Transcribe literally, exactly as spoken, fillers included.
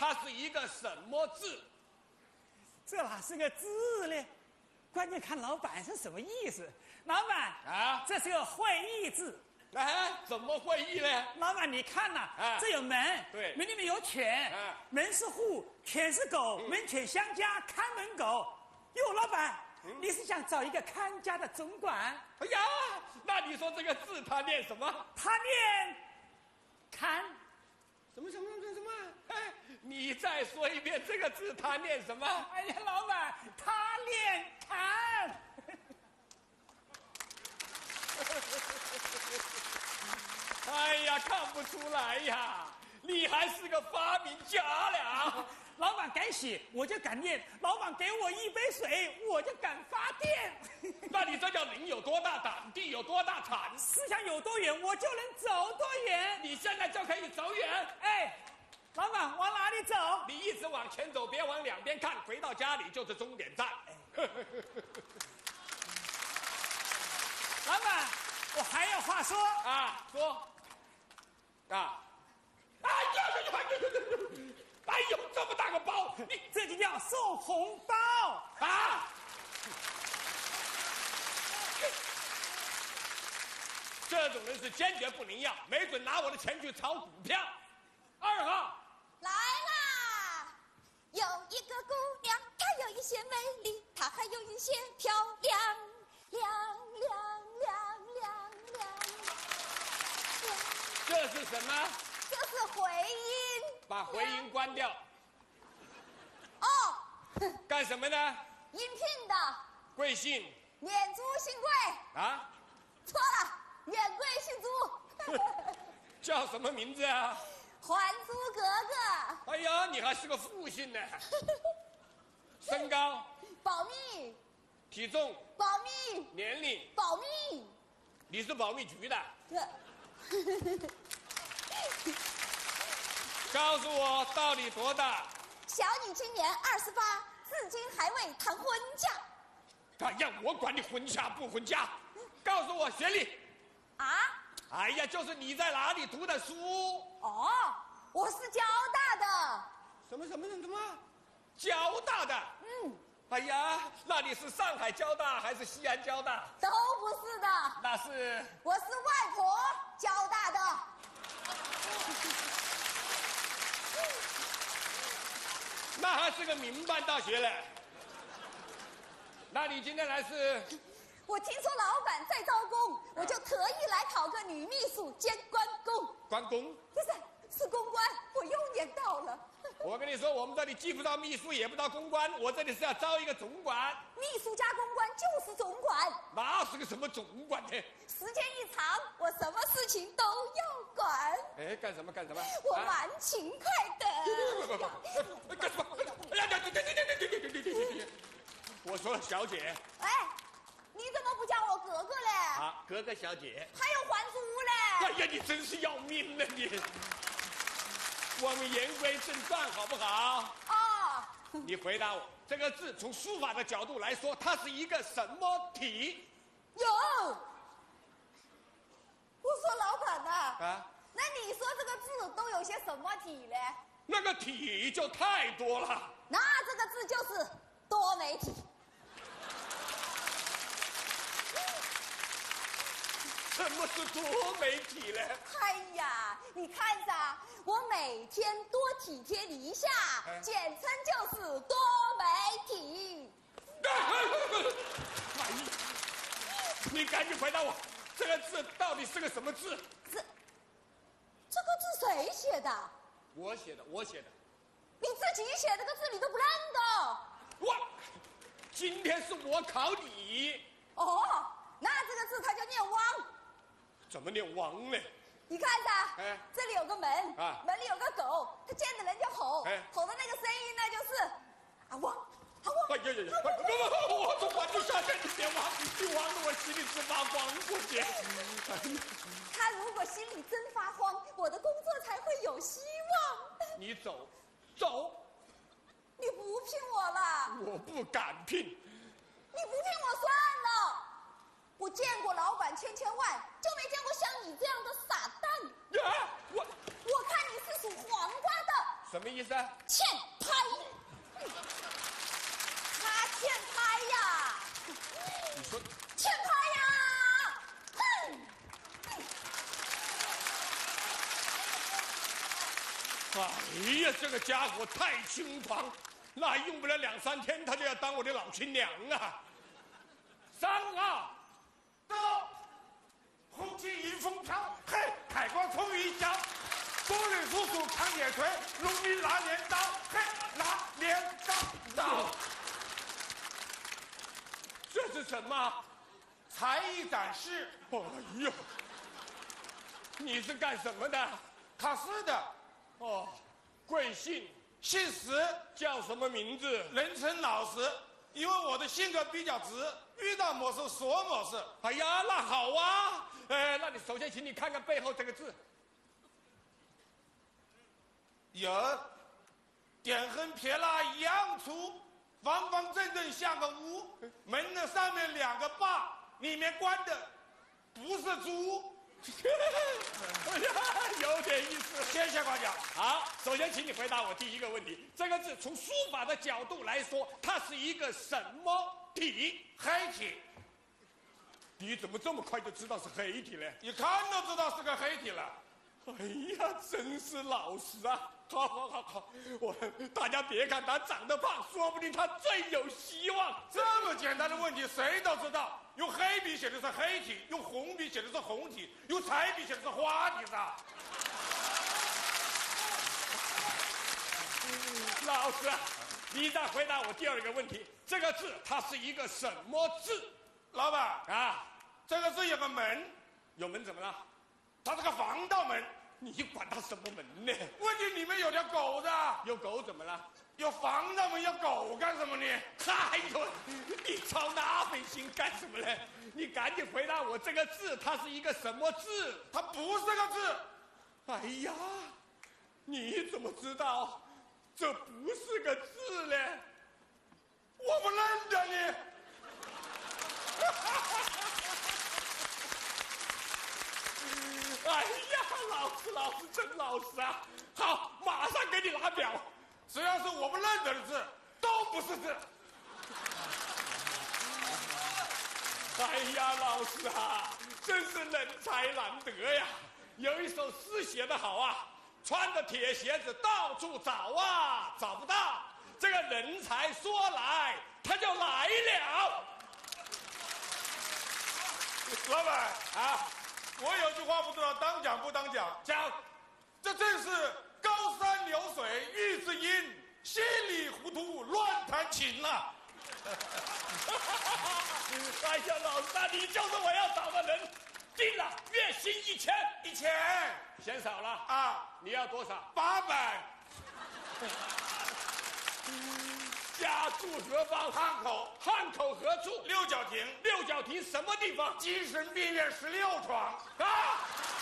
它是一个什么字？ 这哪是个字呢？关键看老板是什么意思。老板啊， 这是个会意字。 哎，怎么会意呢？ 老板，你看呐、 啊， 这有门， 对， 门里面有犬， 啊， 门是户，犬是狗， 嗯、 门犬相加，看门狗。哟，老板，嗯、你是想找一个看家的总管？ 哎呀，那你说这个字他念什么？ 他念看。 什么什么什么什么？哎，你再说一遍这个字他念什么？ 哎呀，老板，他念看。 哎呀，看不出来呀，你还是个发明家了。 老板敢写，我就敢念；老板给我一杯水，我就敢发电。 那你这叫人有多大胆，地有多大产。 思想有多远，我就能走多远。 你现在就可以走远。 哎，老板往哪里走？ 你一直往前走，别往两边看，回到家里就是终点站。哎、 老板，我还有话说啊，说。啊！哎呀呀呀呀！哎呦，这么大个包，你这就叫送红包啊！这种人是坚决不能要，没准拿我的钱去炒股票。二号来啦！有一个姑娘，她有一些美丽，她还有一些漂亮，亮亮亮亮亮。 这是什么？ 这是回音。 把回音关掉。 哦。 干什么呢？ 应聘的。 贵姓？ 免租姓贵。 啊？ 错了，免贵姓租。 叫什么名字啊？ 还租格格。 哎呀，你还是个复姓呢。身高？ 保密。 体重？ 保密。 年龄？ 保密。 你是保密局的？告诉我到底多大？ 小女今年二十八，至今还未谈婚嫁。 哎呀，我管你婚嫁不婚嫁，告诉我学历。 啊？ 哎呀，就是你在哪里读的书？ 哦，我是交大的。 什么什么什么？交大的？ 嗯。 哎呀，那你是上海交大还是西安交大？ 都不是的。 那是？ 我是外婆交大的。 那还是个民办大学嘞。那你今天来是？ 我听说老板在招工，我就特意来考个女秘书兼关公。 关公？ 不是，是公关，我又念到了。 我跟你说，我们这里既不招秘书，也不招公关，我这里是要招一个总管。 秘书加公关就是总管。 那是个什么总管呢？ 时间一长，我什么事情都要管。 哎，干什么干什么？ 我蛮勤快的。 不不不，干什么？哎呀，对对对对对对对对对对！我说小姐。 哎，你怎么不叫我格格嘞？ 啊，格格小姐。 还有还租嘞？ 哎呀，你真是要命了你！我们言归正传，好不好？ 哦。 你回答我，这个字从书法的角度来说，它是一个什么体？ 有。我说老板呐。 啊。 那你说这个字都有些什么体嘞？ 那个体就太多了。 那这个字就是多媒体。 什么是多媒体呢？ 哎呀，你看着，我每天多体贴你一下， 哎、 简称就是多媒体。 哎呀，你赶紧回答我，这个字到底是个什么字？ 这这个字谁写的？ 我写的，我写的。 你自己写这个字你都不认得？ 我今天是我考你。 哦，那这个字它叫念汪。 怎么念汪呢？ 你看着，哎，这里有个门，啊，门里有个狗，它见着人就吼，哎，吼的那个声音呢就是啊汪，啊汪。 哎呀呀呀！不不不，我总管就下线，你别汪，你汪的我心里直发慌，不行。 他如果心里真发慌，我的工作才会有希望。 你走，走。 你不聘我了？ 我不敢聘。 你不聘我算了。我见过老板千千万，就没见过像你这样的傻蛋。 啊！我我看你是属黄瓜的， 什么意思啊？ 欠拍，他欠拍呀！ 你说欠拍呀！哼！ 哎呀，这个家伙太轻狂，那用不了两三天，他就要当我的老亲娘啊！三啊， 到，红旗迎风飘，嘿，海光冲雨脚，多人叔叔扛铁锤，农民拿镰刀，嘿，拿镰刀刀。 这是什么？ 才艺展示。 哎呦，你是干什么的？ 考试的， 哦，贵姓？ 姓石， 叫什么名字？ 人称老实，因为我的性格比较直，遇到某事说某事。 哎呀，那好啊。哎，那你首先请你看看背后这个字。 有，点横撇捺一样粗，方方正正像个屋，门的上面两个把，里面关的不是猪。 哎呀，有点意思。 谢谢夸奖。 好，首先请你回答我第一个问题：这个字从书法的角度来说，它是一个什么体？ 黑体， 你怎么这么快就知道是黑体呢？ 一看都知道是个黑体了。 哎呀，真是老实啊！好好好好，我大家别看他长得胖，说不定他最有希望。 这么简单的问题谁都知道，用黑笔写的是黑体，用红笔写的是红体，用彩笔写的是花体的。 老师，你再回答我第二个问题：这个字它是一个什么字？ 老板啊， 这个字有个门， 有门怎么了？ 它是个防盗门。 你管它什么门呢？ 问题里面有条狗的， 有狗怎么了？ 有防盗门，要狗干什么呢？ 哎呦，你操那份心干什么呢？你赶紧回答我，这个字它是一个什么字？ 它不是个字。 哎呀，你怎么知道这不是个字呢？ 我不认得你。 哎呀，老师，老师真老实啊！好，马上给你拿表。 只要是我们认得的字，都不是字。 哎呀，老师啊，真是人才难得呀！有一首诗写得好啊，穿着铁鞋子到处找啊，找不到。这个人才说来，他就来了。 老板啊， 我有句话不知道当讲不当讲， 讲， 这正是高山流水遇知音，稀里糊涂乱弹琴呐、啊。 哎呀，老师啊，你就是我要找的人。定了，月薪一千， 一千嫌少了啊？ 你要多少？ 八百。 家住何方？ 汉口。 汉口何处？ 六角亭。 六角亭什么地方？ 精神病院十六床。 啊！